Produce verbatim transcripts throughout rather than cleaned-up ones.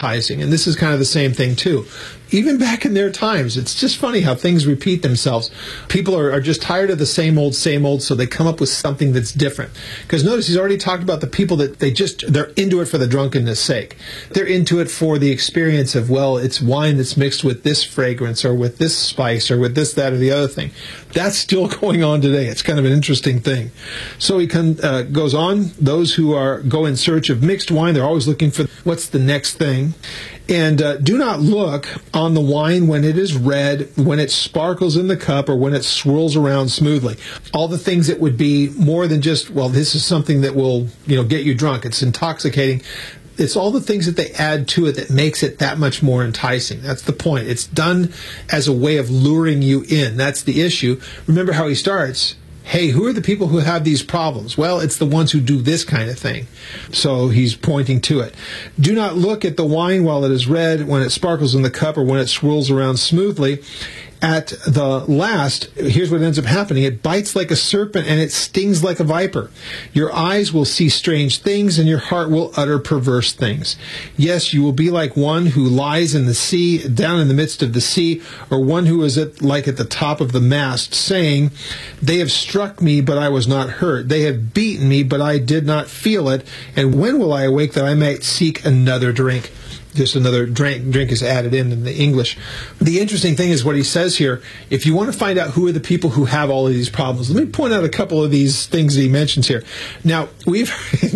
enticing. And this is kind of the same thing too. Even back in their times, it's just funny how things repeat themselves. People are, are just tired of the same old, same old, so they come up with something that's different. Because notice he's already talked about the people that they just, they're into it for the drunkenness sake. They're into it for the experience of, well, it's wine that's mixed with this fragrance or with this spice or with this, that, or the other thing. That's still going on today. It's kind of an interesting thing. So he can, uh, goes on, those who are go in search of mixed wine, they're always looking for what's the next thing. And uh, do not look on the wine when it is red, when it sparkles in the cup, or when it swirls around smoothly. All the things that would be more than just, well, this is something that will, you know, get you drunk. It's intoxicating. It's all the things that they add to it that makes it that much more enticing. That's the point. It's done as a way of luring you in. That's the issue. Remember how he starts. Hey, who are the people who have these problems? Well, it's the ones who do this kind of thing. So he's pointing to it. Do not look at the wine while it is red, when it sparkles in the cup, or when it swirls around smoothly. At the last, here's what ends up happening. It bites like a serpent and it stings like a viper. Your eyes will see strange things and your heart will utter perverse things. Yes, you will be like one who lies in the sea, down in the midst of the sea, or one who is at, like at the top of the mast, saying, they have struck me, but I was not hurt. They have beaten me, but I did not feel it. And when will I awake that I might seek another drink? Just another drink, drink is added in in the English. The interesting thing is what he says here. If you want to find out who are the people who have all of these problems, let me point out a couple of these things that he mentions here. Now, we've...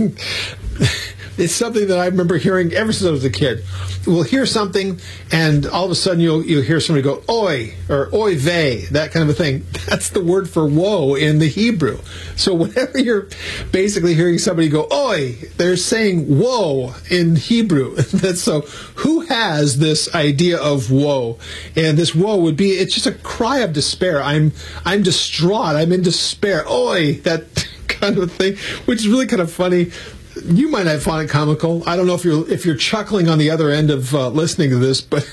It's something that I remember hearing ever since I was a kid. We'll hear something, and all of a sudden you'll you'll hear somebody go, oi, or oy vey, that kind of a thing. That's the word for woe in the Hebrew. So whenever you're basically hearing somebody go, oi, they're saying woe in Hebrew. So who has this idea of woe? And this woe would be, it's just a cry of despair. I'm I'm distraught. I'm in despair. Oi, that kind of thing, which is really kind of funny. You might have found it comical. I don't know if you're if you're chuckling on the other end of uh, listening to this, but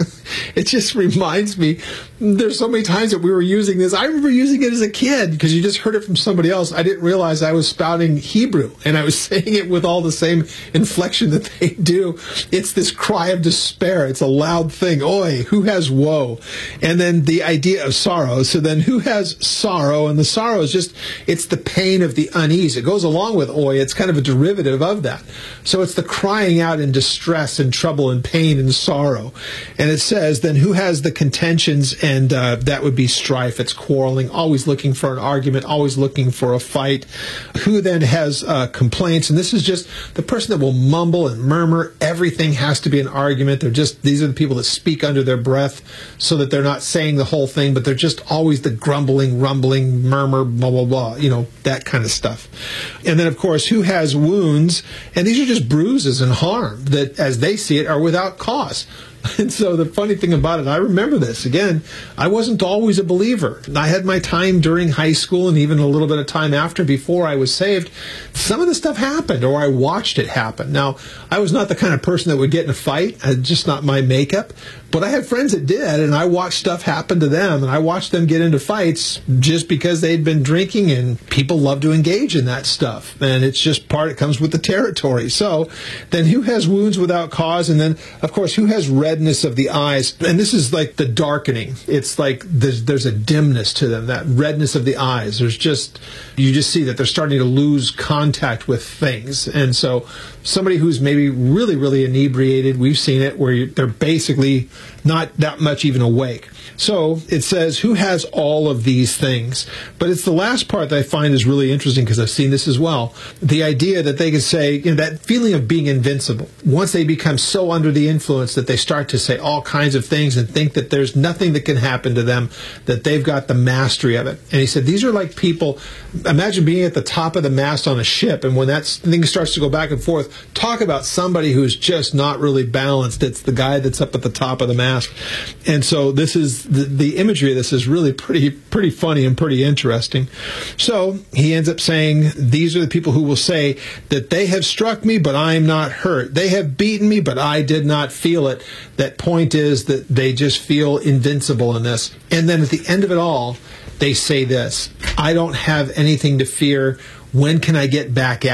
it just reminds me, there's so many times that we were using this. I remember using it as a kid because you just heard it from somebody else. I didn't realize I was spouting Hebrew, and I was saying it with all the same inflection that they do. It's this cry of despair. It's a loud thing. Oi, who has woe? And then the idea of sorrow. So then who has sorrow? And the sorrow is just, it's the pain of the unease. It goes along with oi. It's kind of a derivative of that. So it's the crying out in distress and trouble and pain and sorrow. And it says, then who has the contentions? And uh, that would be strife. It's quarreling, always looking for an argument, always looking for a fight. Who then has uh, complaints? And this is just the person that will mumble and murmur. Everything has to be an argument. They're just, these are the people that speak under their breath so that they're not saying the whole thing, but they're just always the grumbling, rumbling, murmur, blah, blah, blah, you know, that kind of stuff. And then, of course, who has wounds? And these are just bruises and harm that, as they see it, are without cause. And so the funny thing about it, I remember this. Again, I wasn't always a believer. I had my time during high school and even a little bit of time after, before I was saved. Some of the stuff happened, or I watched it happen. Now, I was not the kind of person that would get in a fight. It's just not my makeup. But I had friends that did, and I watched stuff happen to them, and I watched them get into fights just because they'd been drinking, and people love to engage in that stuff. And it's just part, it comes with the territory. So then who has wounds without cause? And then, of course, who has redness of the eyes? And this is like the darkening. It's like there's, there's a dimness to them, that redness of the eyes. There's just, you just see that they're starting to lose contact with things. And so somebody who's maybe really, really inebriated, we've seen it, where you, they're basically not that much even awake. So it says, who has all of these things? But it's the last part that I find is really interesting, because I've seen this as well. The idea that they can say, you know, that feeling of being invincible. Once they become so under the influence that they start to say all kinds of things and think that there's nothing that can happen to them, that they've got the mastery of it. And he said, these are like people, imagine being at the top of the mast on a ship, and when that thing starts to go back and forth, talk about somebody who's just not really balanced. It's the guy that's up at the top of the mast. And so this is, the, the imagery of this is really pretty pretty funny and pretty interesting. So he ends up saying, these are the people who will say that they have struck me, but I am not hurt. They have beaten me, but I did not feel it. That point is that they just feel invincible in this. And then at the end of it all, they say this, I don't have anything to fear. When can I get back at it?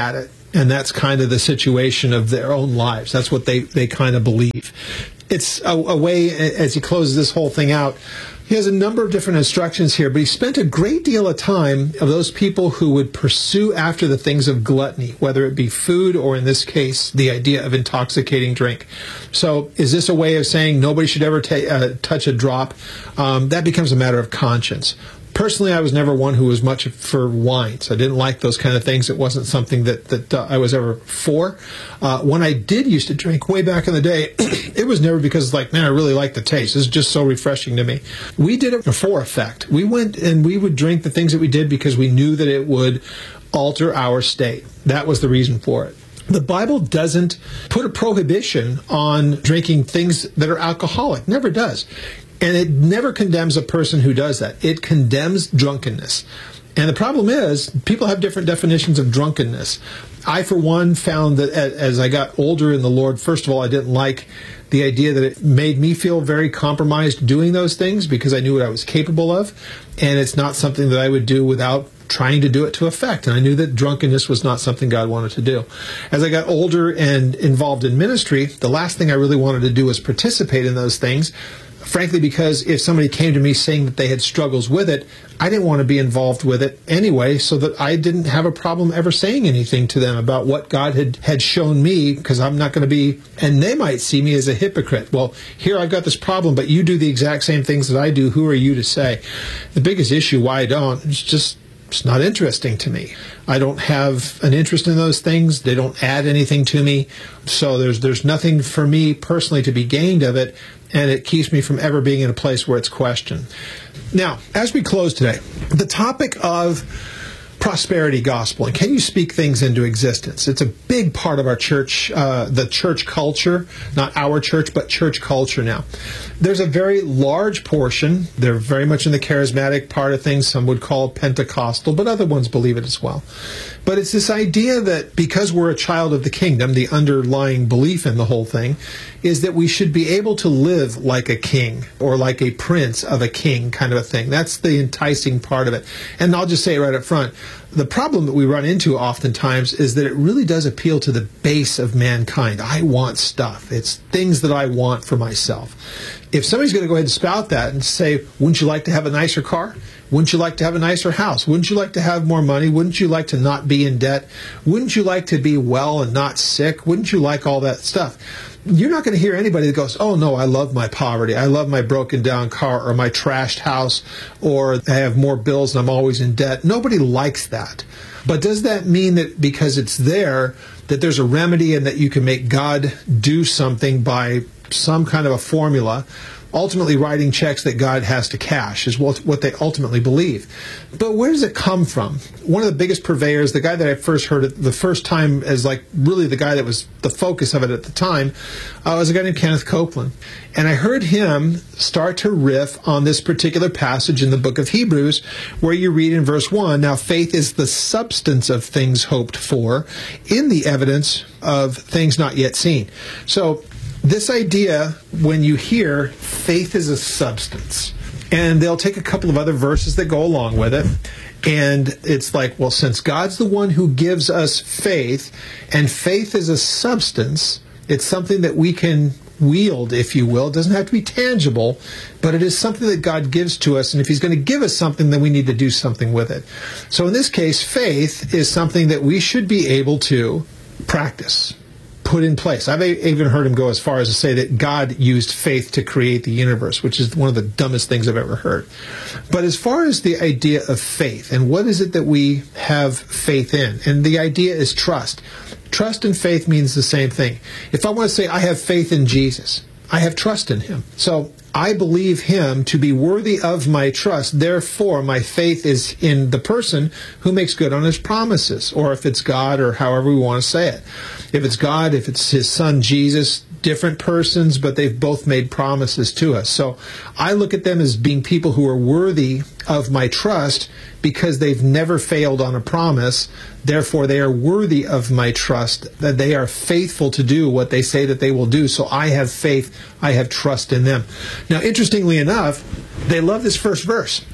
And that's kind of the situation of their own lives. That's what they, they kind of believe. It's a, a way, as he closes this whole thing out, he has a number of different instructions here, but he spent a great deal of time of those people who would pursue after the things of gluttony, whether it be food or, in this case, the idea of intoxicating drink. So is this a way of saying nobody should ever ta- uh, touch a drop? Um, that becomes a matter of conscience. Personally, I was never one who was much for wines. I didn't like those kind of things. It wasn't something that, that uh, I was ever for. Uh, when I did used to drink way back in the day, it was never because it's like, man, I really like the taste. This is just so refreshing to me. We did it for effect. We went and we would drink the things that we did because we knew that it would alter our state. That was the reason for it. The Bible doesn't put a prohibition on drinking things that are alcoholic. Never does. And it never condemns a person who does that. It condemns drunkenness. And the problem is, people have different definitions of drunkenness. I, for one, found that as I got older in the Lord, first of all, I didn't like the idea that it made me feel very compromised doing those things because I knew what I was capable of. And it's not something that I would do without trying to do it to effect. And I knew that drunkenness was not something God wanted to do. As I got older and involved in ministry, the last thing I really wanted to do was participate in those things. Frankly, because if somebody came to me saying that they had struggles with it, I didn't want to be involved with it anyway, so that I didn't have a problem ever saying anything to them about what God had, had shown me, because I'm not going to be, and they might see me as a hypocrite. Well, here I've got this problem, but you do the exact same things that I do. Who are you to say? The biggest issue why I don't is just it's not interesting to me. I don't have an interest in those things. They don't add anything to me. So there's there's nothing for me personally to be gained of it, and it keeps me from ever being in a place where it's questioned. Now, as we close today, the topic of prosperity gospel, and can you speak things into existence? It's a big part of our church, uh, the church culture, not our church, but church culture now. There's a very large portion, they're very much in the charismatic part of things, some would call it Pentecostal, but other ones believe it as well. But it's this idea that because we're a child of the kingdom, the underlying belief in the whole thing is that we should be able to live like a king or like a prince of a king kind of a thing. That's the enticing part of it. And I'll just say it right up front. The problem that we run into oftentimes is that it really does appeal to the base of mankind. I want stuff. It's things that I want for myself. If somebody's going to go ahead and spout that and say, wouldn't you like to have a nicer car? Wouldn't you like to have a nicer house? Wouldn't you like to have more money? Wouldn't you like to not be in debt? Wouldn't you like to be well and not sick? Wouldn't you like all that stuff? You're not going to hear anybody that goes, oh no, I love my poverty. I love my broken down car or my trashed house, or I have more bills and I'm always in debt. Nobody likes that. But does that mean that because it's there, that there's a remedy and that you can make God do something by some kind of a formula, ultimately writing checks that God has to cash is what, what they ultimately believe. But where does it come from? One of the biggest purveyors, the guy that I first heard it the first time as like really the guy that was the focus of it at the time, uh, was a guy named Kenneth Copeland. And I heard him start to riff on this particular passage in the book of Hebrews where you read in verse one, now faith is the substance of things hoped for, in the evidence of things not yet seen. So this idea, when you hear faith is a substance, and they'll take a couple of other verses that go along with it, and it's like, well, since God's the one who gives us faith, and faith is a substance, it's something that we can wield, if you will. It doesn't have to be tangible, but it is something that God gives to us, and if He's going to give us something, then we need to do something with it. So in this case, faith is something that we should be able to practice, put in place. I've even heard him go as far as to say that God used faith to create the universe, which is one of the dumbest things I've ever heard. But as far as the idea of faith, and what is it that we have faith in? And the idea is trust. Trust and faith means the same thing. If I want to say I have faith in Jesus, I have trust in Him. So I believe Him to be worthy of my trust. Therefore, my faith is in the person who makes good on His promises, or if it's God, or however we want to say it. If it's God, if it's His Son, Jesus, different persons, but they've both made promises to us. So I look at them as being people who are worthy of my trust because they've never failed on a promise. Therefore, they are worthy of my trust, that they are faithful to do what they say that they will do. So I have faith, I have trust in them. Now, interestingly enough, they love this first verse.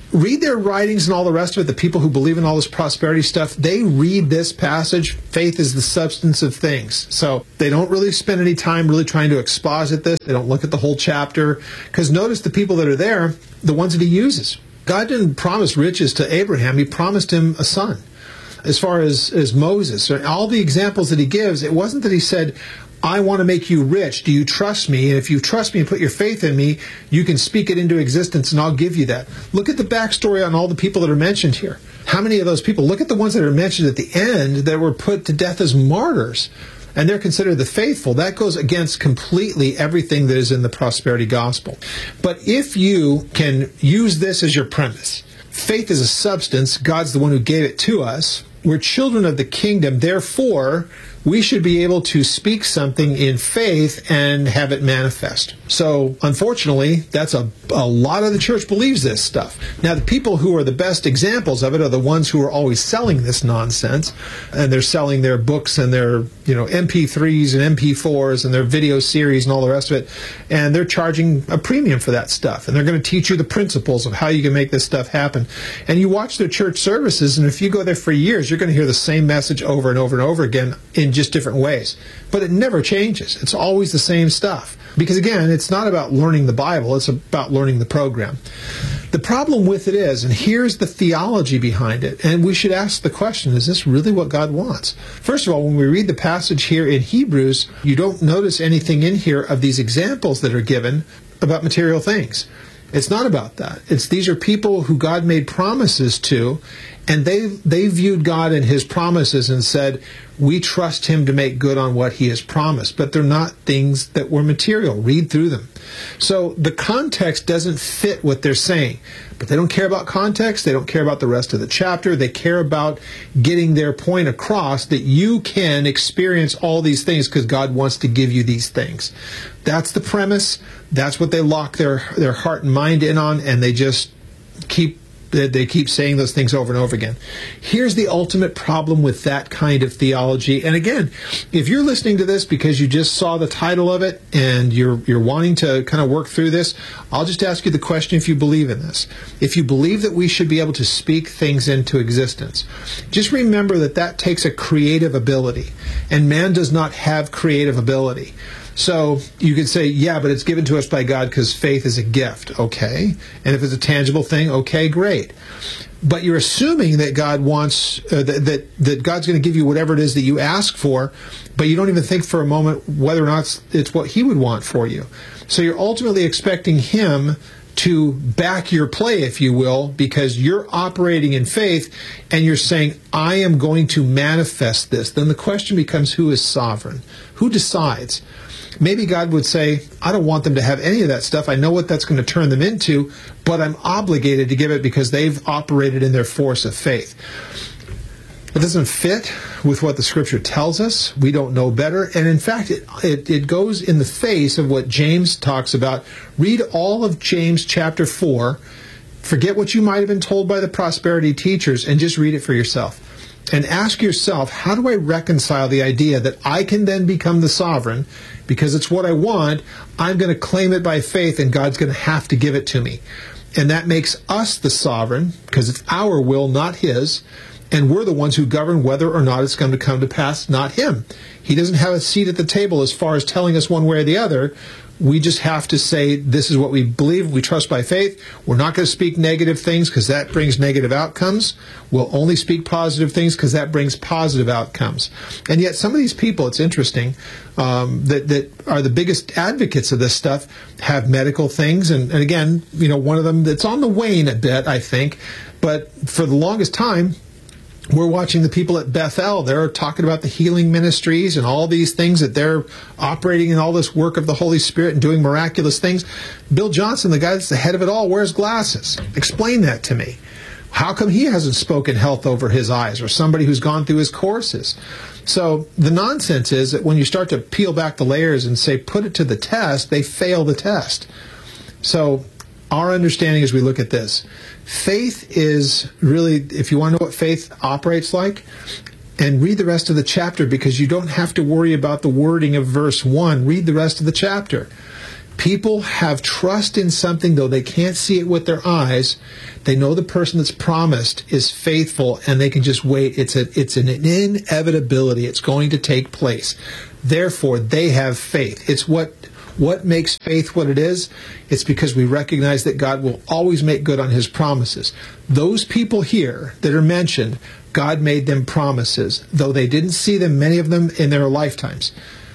read their writings and all the rest of it, the people who believe in all this prosperity stuff, they read this passage, faith is the substance of things. So they don't really spend any time really trying to exposit this. They don't look at the whole chapter. Because notice the people that are there, the ones that he uses. God didn't promise riches to Abraham. He promised him a son. As far as, as Moses, all the examples that he gives, it wasn't that he said, I want to make you rich. Do you trust me? And if you trust me and put your faith in me, you can speak it into existence and I'll give you that. Look at the backstory on all the people that are mentioned here. How many of those people? Look at the ones that are mentioned at the end that were put to death as martyrs. And they're considered the faithful. That goes against completely everything that is in the prosperity gospel. But if you can use this as your premise, faith is a substance. God's the one who gave it to us. We're children of the kingdom. Therefore, we should be able to speak something in faith and have it manifest. So, unfortunately, that's a, a lot of the church believes this stuff. Now, the people who are the best examples of it are the ones who are always selling this nonsense, and they're selling their books and their, you know, M P threes and M P fours and their video series and all the rest of it, and they're charging a premium for that stuff, and they're going to teach you the principles of how you can make this stuff happen. And you watch their church services, and if you go there for years, you're going to hear the same message over and over and over again in just different ways. But it never changes. It's always the same stuff. Because again, it's not about learning the Bible, it's about learning the program. The problem with it is, and here's the theology behind it, and we should ask the question, is this really what God wants? First of all, when we read the passage here in Hebrews, you don't notice anything in here of these examples that are given about material things. It's not about that. It's these are people who God made promises to, and they they viewed God and his promises and said, we trust him to make good on what he has promised. But they're not things that were material. Read through them. So the context doesn't fit what they're saying. But they don't care about context. They don't care about the rest of the chapter. They care about getting their point across that you can experience all these things because God wants to give you these things. That's the premise. That's what they lock their, their heart and mind in on, and they just keep They keep saying those things over and over again. Here's the ultimate problem with that kind of theology. And again, if you're listening to this because you just saw the title of it and you're you're wanting to kind of work through this, I'll just ask you the question if you believe in this. If you believe that we should be able to speak things into existence, just remember that that takes a creative ability. And man does not have creative ability. So you could say, yeah, but it's given to us by God because faith is a gift. Okay. And if it's a tangible thing, okay, great. But you're assuming that God wants, uh, that, that, that God's going to give you whatever it is that you ask for, but you don't even think for a moment whether or not it's, it's what he would want for you. So you're ultimately expecting him to back your play, if you will, because you're operating in faith and you're saying, I am going to manifest this. Then the question becomes, who is sovereign? Who decides? Maybe God would say, I don't want them to have any of that stuff. I know what that's going to turn them into, but I'm obligated to give it because they've operated in their force of faith. It doesn't fit with what the Scripture tells us. We don't know better. And in fact, it, it, it goes in the face of what James talks about. Read all of James chapter four. Forget what you might have been told by the prosperity teachers and just read it for yourself. And ask yourself, how do I reconcile the idea that I can then become the sovereign because it's what I want, I'm going to claim it by faith and God's going to have to give it to me. And that makes us the sovereign because it's our will, not his. And we're the ones who govern whether or not it's going to come to pass, not him. He doesn't have a seat at the table as far as telling us one way or the other. We just have to say, this is what we believe, we trust by faith. We're not going to speak negative things because that brings negative outcomes. We'll only speak positive things because that brings positive outcomes. And yet some of these people, it's interesting, um, that, that are the biggest advocates of this stuff have medical things. And, and again, you know, one of them that's on the wane a bit, I think. But for the longest time, we're watching the people at Bethel. They're talking about the healing ministries and all these things that they're operating in all this work of the Holy Spirit and doing miraculous things. Bill Johnson, the guy that's the head of it all, wears glasses. Explain that to me. How come he hasn't spoken health over his eyes, or somebody who's gone through his courses? So the nonsense is that when you start to peel back the layers and say, put it to the test, they fail the test. So our understanding as we look at this, faith is really, if you want to know what faith operates like, and read the rest of the chapter because you don't have to worry about the wording of verse one. Read the rest of the chapter. People have trust in something, though they can't see it with their eyes. They know the person that's promised is faithful, and they can just wait. It's a, it's an inevitability. It's going to take place. Therefore, they have faith. It's what what makes faith what it is. It's because we recognize that God will always make good on his promises. Those people here that are mentioned, God made them promises, though they didn't see them, many of them, in their lifetimes.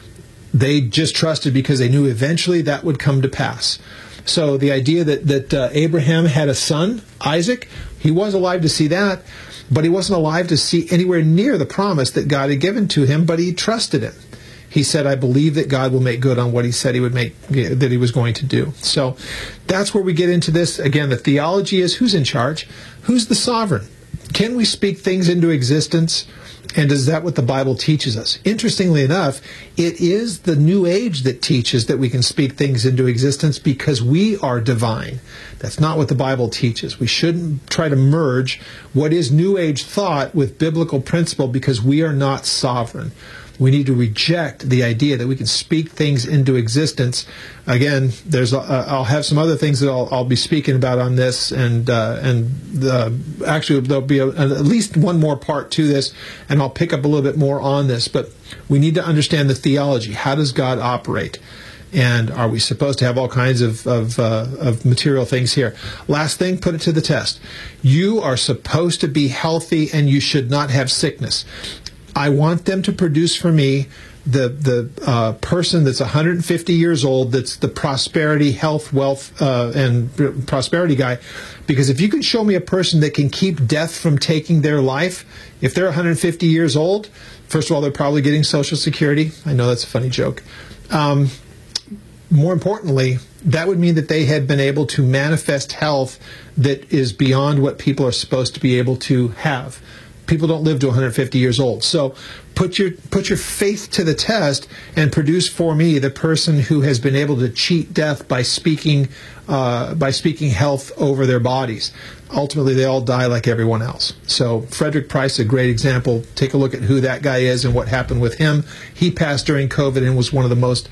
They just trusted because they knew eventually that would come to pass. So the idea that, that uh, Abraham had a son, Isaac, he was alive to see that, but he wasn't alive to see anywhere near the promise that God had given to him, but he trusted him. He said, I believe that God will make good on what he said he would make, that he was going to do. So that's where we get into this. Again, the theology is who's in charge? Who's the sovereign? Can we speak things into existence? And is that what the Bible teaches us? Interestingly enough, it is the New Age that teaches that we can speak things into existence because we are divine. That's not what the Bible teaches. We shouldn't try to merge what is New Age thought with biblical principle because we are not sovereign. We need to reject the idea that we can speak things into existence. Again, there's uh, I'll have some other things that I'll, I'll be speaking about on this, and uh, and uh, actually there'll be a, at least one more part to this, and I'll pick up a little bit more on this. But we need to understand the theology. How does God operate? And are we supposed to have all kinds of of, uh, of material things here? Last thing, put it to the test. You are supposed to be healthy, and you should not have sickness. I want them to produce for me the the uh, person that's one hundred fifty years old, that's the prosperity, health, wealth, uh, and prosperity guy. Because if you can show me a person that can keep death from taking their life, if they're one hundred fifty years old, first of all, they're probably getting Social Security. I know that's a funny joke. Um, more importantly, that would mean that they had been able to manifest health that is beyond what people are supposed to be able to have. People don't live to one hundred fifty years old. So put your put your faith to the test and produce for me the person who has been able to cheat death by speaking uh, by speaking health over their bodies. Ultimately, they all die like everyone else. So Frederick Price is a great example. Take a look at who that guy is and what happened with him. He passed during COVID and was one of the most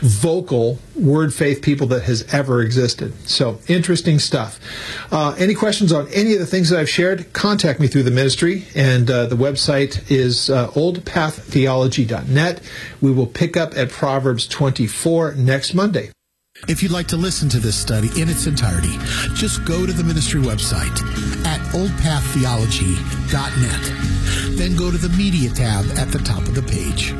vocal word faith people that has ever existed. So interesting stuff. Uh, any questions on any of the things that I've shared, contact me through the ministry, and uh, the website is uh, old path theology dot net. We will pick up at Proverbs twenty-four next Monday. If you'd like to listen to this study in its entirety, just go to the ministry website at old path theology dot net. Then go to the media tab at the top of the page.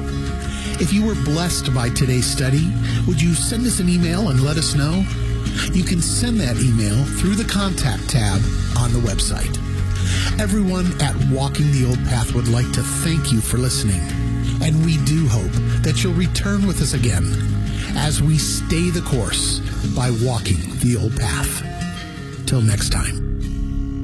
If you were blessed by today's study, would you send us an email and let us know? You can send that email through the contact tab on the website. Everyone at Walking the Old Path would like to thank you for listening, and we do hope that you'll return with us again as we stay the course by walking the old path. Till next time.